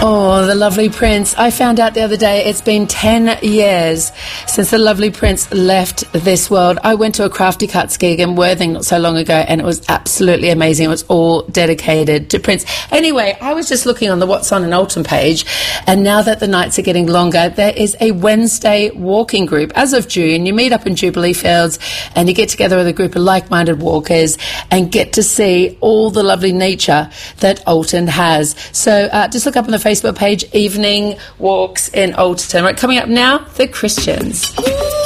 Oh, the lovely Prince. I found out the other day it's been 10 years since the lovely Prince left this world. I went to a Crafty Cuts gig in Worthing not so long ago, and it was absolutely amazing. It was all dedicated to Prince. Anyway, I was just looking on the What's On in Oldham page, and now that the nights are getting longer, there is a Wednesday walking group. As of June, you meet up in Jubilee Fields and you get together with a group of like-minded walkers and get to see all the lovely nature that Oldham has. So just look up on the Facebook page, Evening Walks in Oldham. Right, coming up now, the Christians.